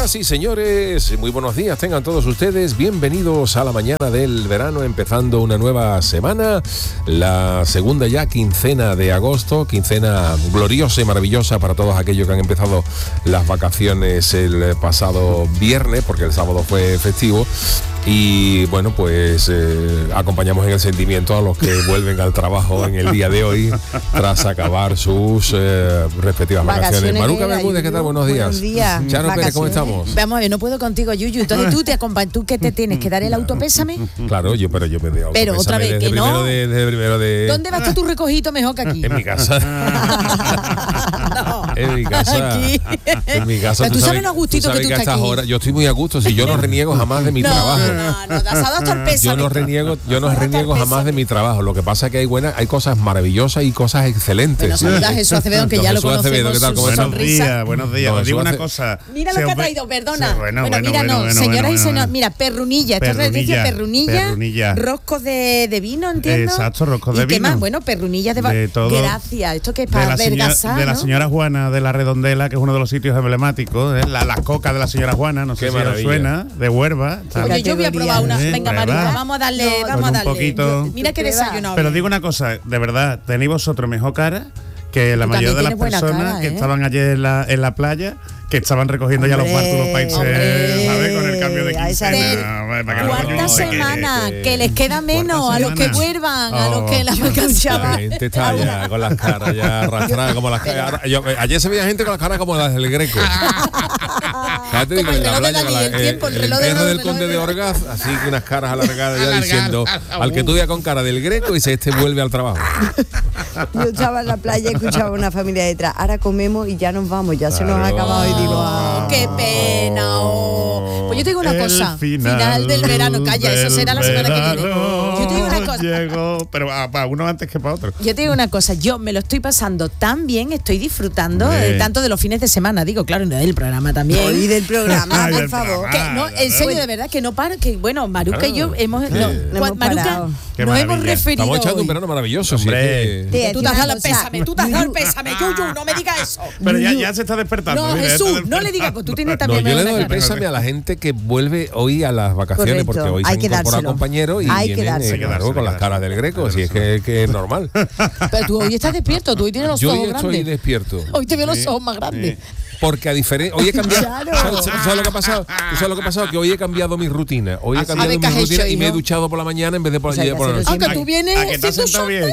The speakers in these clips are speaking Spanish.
Señoras y señores, muy buenos días, tengan todos ustedes bienvenidos a la mañana del verano, empezando una nueva semana, la segunda ya quincena de agosto, quincena gloriosa y maravillosa para todos aquellos que han empezado las vacaciones el pasado viernes, porque el sábado fue festivo. Y bueno, pues acompañamos en el sentimiento a los que vuelven al trabajo en el día de hoy tras acabar sus respectivas vacaciones. Maruca Bermúdez, ¿qué tal? Buenos días. Buenos días. Charo Pérez, ¿cómo estamos? Vamos a ver, no puedo contigo, Yuyu. Entonces tú qué te tienes que dar el autopésame. Claro, yo me doy Pero otra vez que no. Desde primero de... ¿Dónde va a estar tu recogito mejor que aquí? En mi casa. No. En mi casa. Aquí. En mi casa. Pero tú sabes lo gustito que tú estás aquí. Yo estoy muy a gusto, si yo no reniego jamás de mi trabajo. No, te has dado hasta el pésame. Yo no reniego jamás de mi trabajo. Lo que pasa es que hay cosas maravillosas y cosas excelentes. Bueno, saluda a Jesús Acevedo, que ya lo conocemos. ¿Qué tal? ¿Cómo Buenos sonrisa. Buenos días. Os digo una cosa. Mira lo que ha traído, perdona. Bueno, señoras y señores, mira, perrunilla. Esto es decir, perrunilla. Roscos de vino, entiendo. Exacto, roscos de vino. ¿Y qué más? Bueno, perrunillas de todo. Gracias. Esto que es para adelgazar, de la señora Juana de la Redondela, que es uno de los sitios emblemáticos. Las cocas de la señora Juana, no sé si os suena, de Huerva. Oye, yo voy a probar una. Venga, Maruca, vamos a darle. Mira qué desayuno. Pero digo una cosa, de verdad, tenéis vosotros mejor cara que la mayoría de las personas que estaban ayer en la playa, que estaban recogiendo ya los bártulos países, ¿sabes? Con el cambio de quincena. Cuarta semana, que les queda menos a los que vuelvan, a los que las vacaciones. La gente está ya con las caras ya arrastradas, como las caras. Ayer se veía gente con las caras como las del Greco. Fíjate, digo, en la playa, el perro del conde de Orgaz, así que unas caras alargadas ya diciendo, al que tú veas con cara del Greco, y este vuelve al trabajo. Yo estaba en la playa y escuchaba una familia detrás, ahora comemos y ya nos vamos, ya se nos ha acabado. Y digo, qué pena. Pues yo te digo una cosa, final del verano, calla, eso será la semana que viene. Yo te digo una cosa. Pero para uno antes que para otro. Yo te digo una cosa, yo me lo estoy pasando tan bien, estoy disfrutando tanto de los fines de semana, digo, claro, y del programa también. Y del programa, por favor. Que no, en serio, de verdad, que no paro, que bueno, Maruca y yo hemos Maruca nos hemos referido. Estamos echando un verano maravilloso, hombre. Tú te has dado el pésame, Yuyu, no me digas eso. Pero ya se está despertando. No, Jesús, no le digas, pues tú tienes también. Yo le doy el pésame a la gente que vuelve hoy a las vacaciones, porque hoy se incorporan compañeros y vienen con las caras del Greco, si es que es normal. Pero tú hoy estás despierto, tú hoy tienes los ojos grandes. Yo estoy despierto. Hoy te veo los ojos más grandes. Porque a diferencia, hoy he cambiado. ¿Sabes lo que ha pasado? ¿Sabes lo que ha pasado? Que hoy he cambiado mi rutina. Hoy he cambiado mi rutina y me he duchado por la mañana en vez de por la noche. Aunque tú vienes. ¿A que te has sentado bien?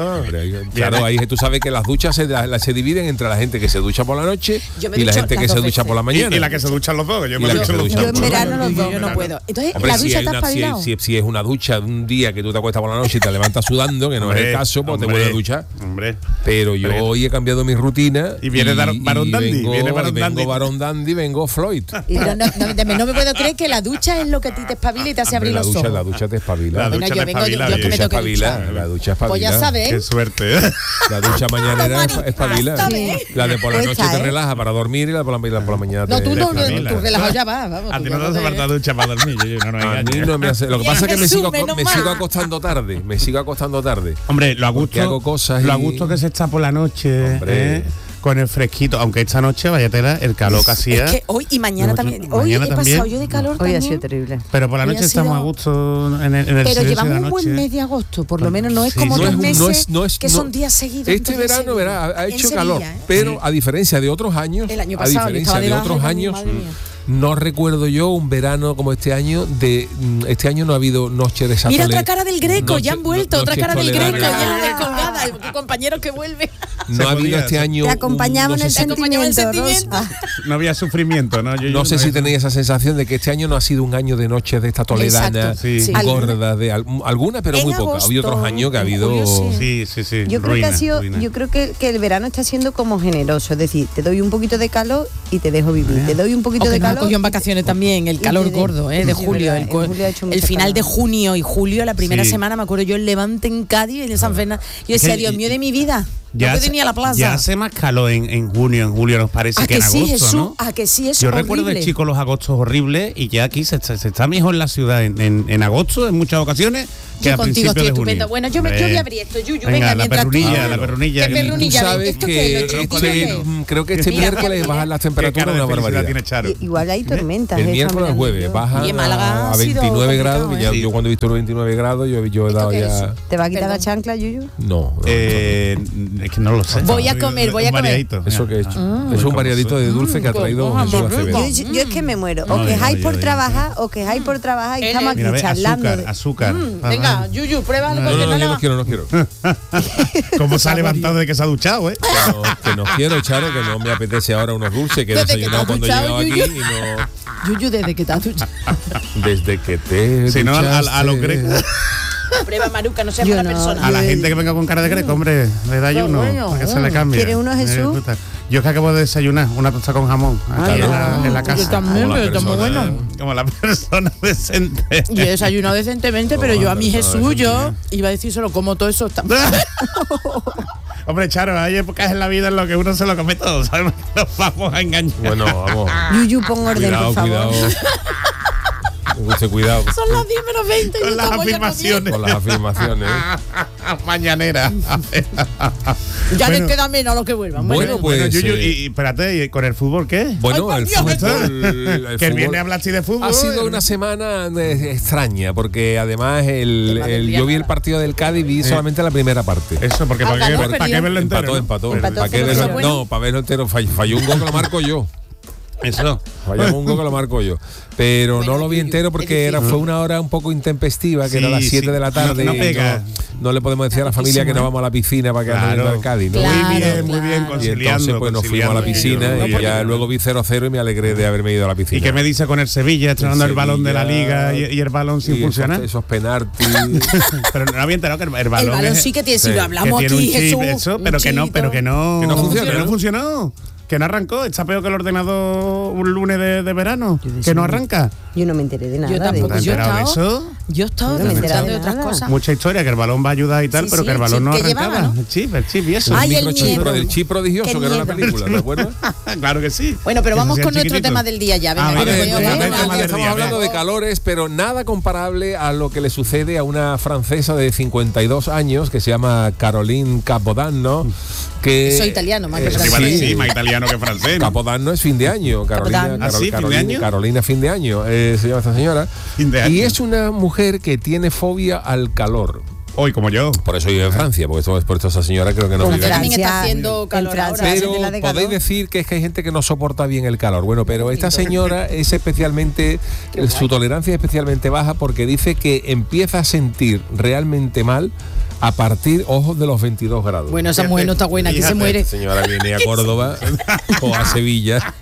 Claro, ahí tú sabes que las duchas se dividen entre la gente que se ducha por la noche y la gente que se ducha por la mañana. Y la que se duchan los dos. Yo en verano los dos. Yo no puedo. Entonces, hombre, la ducha está espabilado. Si es una ducha de un día que tú te acuestas por la noche y te levantas sudando, que no es el caso, pues te vuelves a duchar. Pero yo hoy he cambiado mi rutina. Y viene Barón Dandy. Vengo Barón Dandy, vengo Floyd. Pero no me puedo creer que la ducha es lo que a ti te espabila y te hace abrir los ojos. La ducha te espabila. Bueno, yo vengo, yo que me tengo que duchar. La ducha espabila. Pues ya sabes. Qué suerte. La ducha mañanera espabila. La de por la noche te relaja para dormir y la por la mañana te... No, tú relajado ya vas. A ti no te hace falta ducha para dormir. A mí no me hace... Lo que pasa es que me sigo acostando tarde. Hombre, lo a gusto, hago cosas lo a gusto que se está por la noche, con el fresquito, aunque esta noche, vaya tela, el calor que hacía. Es que hoy y mañana también. Hoy he pasado yo de calor también. Hoy ha sido terrible. Pero por la noche estamos a gusto en el pero llevamos un buen mes de agosto, por lo menos no es como otros meses que son días seguidos. Este verano ha hecho calor, pero a diferencia de otros años, no recuerdo yo un verano como este año. Este año no ha habido noche de esa Mira otra cara del Greco, ya han vuelto, otra cara del Greco, ya descolgada, compañeros que vuelven. No ha habido este año. Te acompañamos en el sentimiento. No había sufrimiento, ¿no? No sé si tenéis esa sensación de que este año no ha sido un año de noches de esta toledana gorda, de algunas, pero muy pocas. Ha habido otros años que ha habido. Sí. Yo creo que ha sido, yo creo que el verano está siendo como generoso, es decir, te doy un poquito de calor y te dejo vivir. Te doy un poquito de calor. Cogió en vacaciones también, el calor gordo, de julio. El final de junio y julio, la primera semana, me acuerdo yo el Levante en Cádiz, en San Fernando. Yo decía, Dios mío de mi vida. no pueden ir a la plaza. Ya hace más calor en junio, en julio nos parece que en agosto, Jesús, ¿no? A que sí, es Yo horrible. recuerdo de chico los agostos horribles y ya aquí se está mejor la ciudad en agosto en muchas ocasiones que yo a contigo estoy principios de junio. estupendo. Bueno, yo voy a abrir esto, Yuyu, venga, la mientras perrunilla, tú... la perrunilla. ¿Qué perrunilla? Tú sabes ¿Esto que qué es? ¿Lo que creo que este miércoles bajan las temperaturas una barbaridad. Igual hay tormentas. El miércoles o el jueves baja a 29 grados. Que yo cuando he visto los 29 grados, yo he dado ya... ¿Te va a quitar la chancla, Yuyu? No. Es que no lo sé. Voy a comer. Eso que he hecho. Es un variadito de dulce que ha traído Jesús Acevedo. Yo es que me muero. O quejáis por trabajar y estamos aquí charlando. Azúcar. Venga, Yuyu, pruébalo. No quiero. ¿Cómo se ha levantado de que se ha duchado, Que no quiero, Charo, que no me apetece ahora unos dulces, que he desayunado cuando he llegado aquí y no... Yuyu, desde que te has duchado. Desde que te si no, a los grecos. Prueba, Maruca, no seas mala persona. A la gente que venga con cara de greco, hombre, le da uno, para que se le cambie. ¿Quieres uno, Jesús? Yo es que acabo de desayunar una tosta con jamón en la casa. Yo también, pero está muy bueno. Como la persona decente. Yo he desayunado decentemente, pero yo a mi Jesús, yo iba a decir solo como todo eso está. Hombre, Charo, hay épocas en la vida en lo que uno se lo come todo, ¿sabes? Nos vamos a engañar. Bueno, vamos. Yuyu, pon orden, por favor. Cuidado. Son las 10 menos 20. Con las afirmaciones. Con las afirmaciones. Mañanera. Ya les queda menos a los que vuelvan. Bueno, pues. Yuyu, y espérate, ¿y con el fútbol qué? Bueno, el fútbol. Que viene a hablar así de fútbol. Ha sido una semana extraña, porque además yo vi el partido del Cádiz y vi solamente la primera parte. Eso, porque ¿para qué verlo entero? Empató. Para verlo entero. Falló un gol que lo marco yo. Eso. Fallamos un gol que lo marco yo. Pero bueno, no lo vi entero porque fue una hora un poco intempestiva, que era las 7 de la tarde. No le podemos decir a la familia que no vamos a la piscina para que nos al Cádiz, ¿no? Muy bien, y entonces pues nos fuimos a la piscina y ya luego vi 0-0 y me alegré de haberme ido a la piscina. ¿Y qué me dice con el Sevilla, estrenando el balón de la Liga y el balón sin funcionar? Esos penaltis. Pero no había enterado que el balón. El balón sí que tiene, si lo hablamos aquí, Jesús. Pero que no funciona. Que no funcionó. Que no arrancó, está peor que el ordenador un lunes de verano, que no arranca. Yo no me enteré de nada. Yo tampoco. Yo he estado disfrutando de otras cosas. Mucha historia, que el balón va a ayudar y tal, pero que el balón no arrancaba. El chip y eso. El chip prodigioso, que era la película, ¿te acuerdas? Claro que sí. Bueno, pero vamos con nuestro tema del día ya. Estamos hablando de calores, pero nada comparable a lo que le sucede a una francesa de 52 años que se llama Caroline Capodanno. Soy italiano, más que francés. Sí, más italiano que francés. Capodanno es fin de año. Carolina, fin de año. Se llama esta señora. Y es una mujer que tiene fobia al calor. Hoy como yo. Por eso vive en Francia, porque por esto esa señora creo que no vive. También está haciendo calor ahora. Pero podéis decir que es que hay gente que no soporta bien el calor. Bueno, pero esta señora es especialmente, su tolerancia es especialmente baja porque dice que empieza a sentir realmente mal a partir, ojos, de los 22 grados. Bueno, esa mujer no está buena, que se muere. Esta señora viene a Córdoba o a Sevilla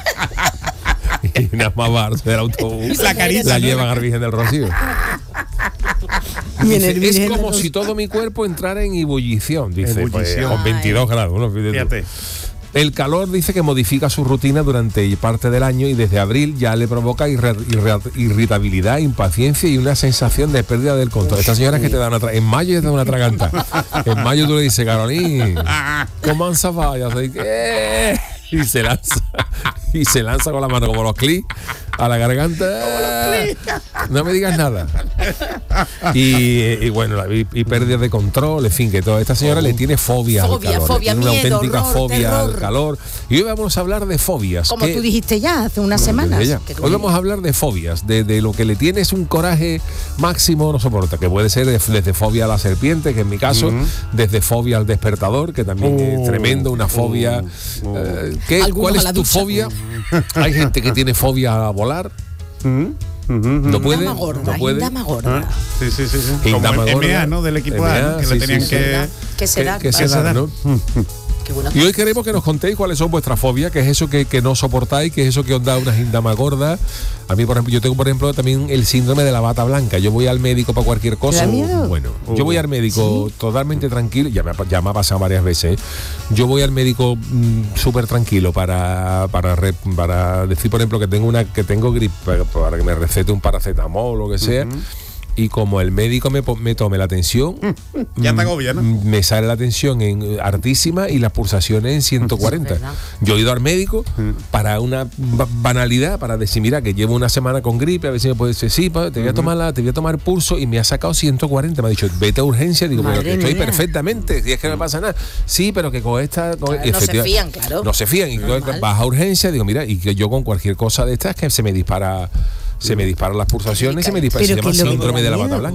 y una más bar del autobús la llevan a Virgen del Rocío. Dice, es como si todo mi cuerpo entrara en ebullición, dice, pues, con 22 grados. ¿No? Fíjate. El calor dice que modifica su rutina durante parte del año y desde abril ya le provoca irritabilidad, impaciencia y una sensación de pérdida del control. Esta señora es que te da en mayo te da una traganta. En mayo tú le dices, Carolina, ¿cómo se va? Y se lanza con la mano como los clics a la garganta. No me digas nada. Y bueno, y pérdida de control, en fin, que toda esta señora le tiene fobia al calor. Tiene una auténtica fobia al calor. Y hoy vamos a hablar de fobias. Como tú dijiste ya hace unas semanas. Hoy vamos a hablar de fobias, de lo que le tiene es un coraje máximo, no soporta, que puede ser desde fobia a la serpiente, que en mi caso, desde fobia al despertador, que también es tremendo, una fobia. ¿Cuál es tu fobia? Hay gente que tiene fobia a volar. No puede. Indama gorda. Sí. Indama como el gorda, MA, ¿no? Del equipo A, que le tenían que... ¿Qué será? ¿Qué será, no? Y hoy queremos que nos contéis cuáles son vuestras fobias, qué es eso que no soportáis, qué es eso que os da unas indamas gordas. A mí, por ejemplo, yo tengo, por ejemplo, también el síndrome de la bata blanca. Yo voy al médico para cualquier cosa. Bueno, yo voy al médico totalmente tranquilo, ya me ha pasado varias veces. Yo voy al médico súper tranquilo para decir, por ejemplo, que tengo gripe, para que me recete un paracetamol o lo que sea. y como el médico me tome la tensión, ya te agobia, ¿no? Me sale la tensión en altísima y las pulsaciones en 140. Yo he ido al médico para una banalidad, para decir, mira, que llevo una semana con gripe, a ver si me puede decir, sí, te voy a tomar pulso, y me ha sacado 140. Me ha dicho, vete a urgencia. Digo, pero que estoy perfectamente, si es que no me pasa nada. Sí, pero que con esta... no se fían, claro. No se fían. Y vas a urgencia, digo, mira, y que yo con cualquier cosa de estas que se me disparan las pulsaciones, se me dispara, se llama síndrome de la bata blanca.